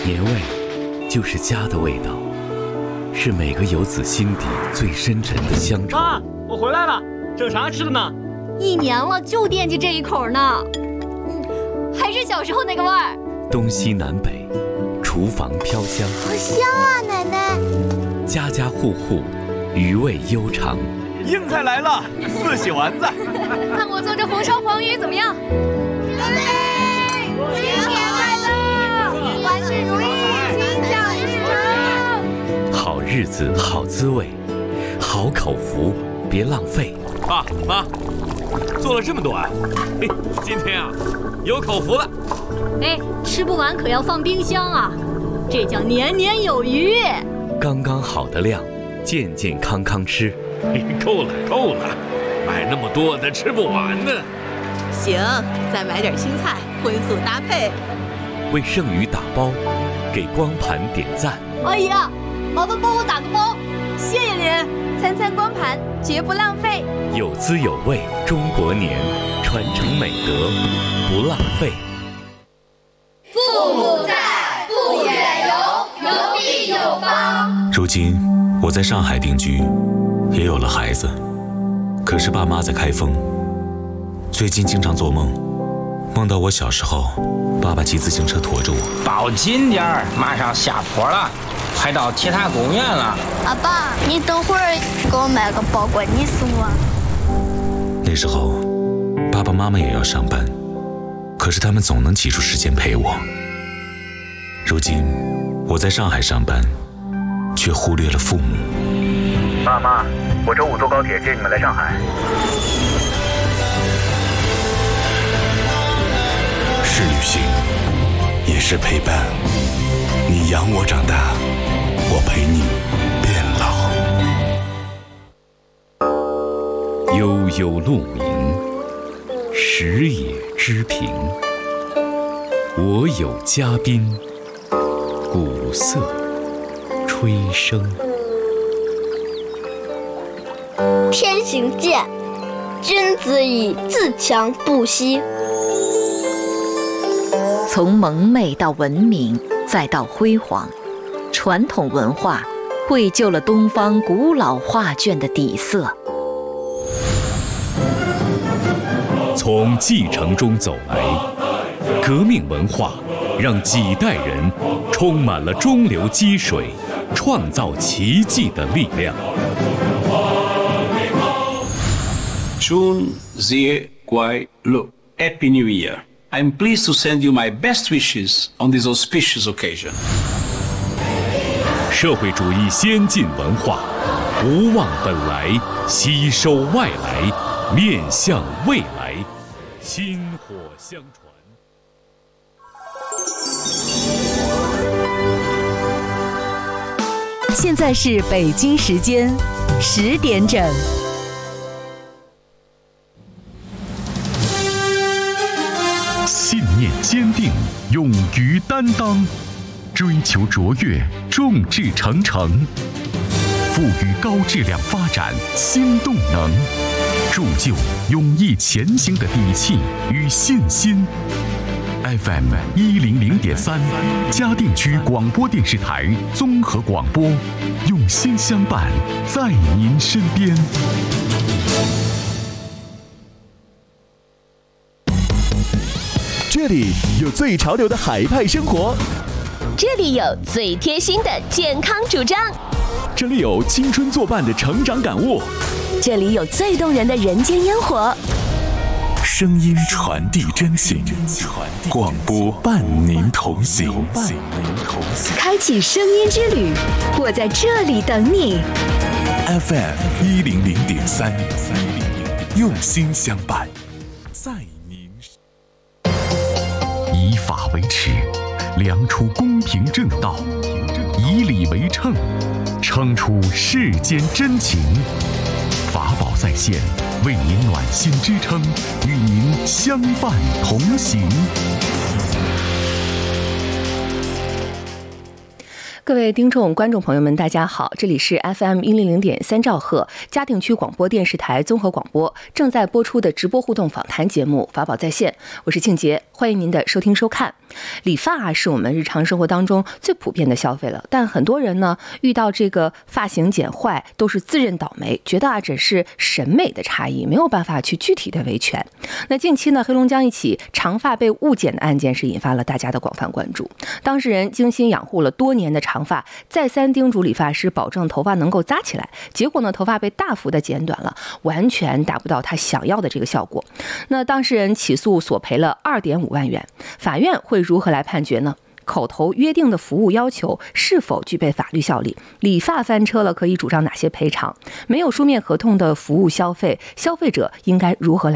年味就是家的味道，是每个游子心底最深沉的乡愁。 妈，我回来了，整啥吃的呢 ？1年了，就惦记这一口呢。还是小时候那个味儿。 东西南北，厨房飘香， 好香啊，奶奶！ 家家户户，余味悠长。 硬菜来了，4喜丸子。 看我做这红烧黄鱼怎么样？ 准备，新年快乐，万事如意，心想事成。 好日子好滋味，好口福别浪费。 爸妈，做了这么多啊！嘿，今天啊，有口福了。 哎，吃不完可要放冰箱啊，这叫年年有余。 刚刚好的量，健健康康吃。 够了，买那么多咱吃不完呢。 行，再买点青菜，荤素搭配。 为剩余打包，给光盘点赞。 阿姨啊，麻烦帮我打个包，谢谢您。 餐餐光盘，绝不浪费。 有滋有味，中国年，传承美德，不浪费。 父母在，不远游，游必有方。 如今我在上海定居，也有了孩子，可是爸妈在开封。最近经常做梦，梦到我小时候，爸爸骑自行车驮着我。 抱紧点儿，马上下坡了，快到铁塔公园了。 阿爸，你等会儿给我买个包裹，你送我。 那时候，爸爸妈妈也要上班，可是他们总能挤出时间陪我。如今，我在上海上班，却忽略了父母。 爸妈，我周5坐高铁接你们来上海。 是旅行，也是陪伴。你养我长大，我陪你变老。 悠悠鹿鸣，食野之苹。我有嘉宾，鼓瑟吹笙。 天行健，君子以自强不息。 从蒙昧到文明，再到辉煌，传统文化绘就了东方古老画卷的底色。 从继承中走来，革命文化让几代人充满了中流击水、创造奇迹的力量。 Chun Zie Guai Lu. Happy New Year. I'm pleased to send you my best wishes on this auspicious occasion. 社会主义先进文化，不忘本来，吸收外来，面向未来，薪火相传。 现在是北京时间10点整。 信念坚定，勇于担当，追求卓越，众志成城，赋予高质量发展新动能，铸就勇毅前行的底气与信心。FM 100.3，嘉定区广播电视台综合广播，用心相伴，在您身边。 这里有最潮流的海派生活， 这里有最贴心的健康主张， 这里有青春作伴的成长感悟， 这里有最动人的人间烟火。 声音传递真情，广播伴您同行。 开启声音之旅，我在这里等你。 FM 100.3，用心相伴，在您。 以法为尺，量出公平正道；以理为秤，称出世间真情。法宝在线，为您暖心支撑，与您相伴同行。 各位听众、观众朋友们，大家好，这里是 FM100.3兆赫嘉定区广播电视台综合广播正在播出的直播互动访谈节目《法宝在线》，我是庆杰，欢迎您的收听收看。理发是我们日常生活当中最普遍的消费了，但很多人呢遇到这个发型剪坏都是自认倒霉，觉得只是审美的差异，没有办法去具体的维权。那近期呢，黑龙江一起长发被误剪的案件是引发了大家的广泛关注。当事人精心养护了多年的长发，再三叮嘱理发师保证头发能够扎起来，结果呢，头发被大幅的剪短了，完全达不到他想要的这个效果。那当事人起诉索赔了2.5万元，法院会如何来判决呢？口头约定的服务要求是否具备法律效力？理发翻车了可以主张哪些赔偿？没有书面合同的服务消费，消费者应该如何来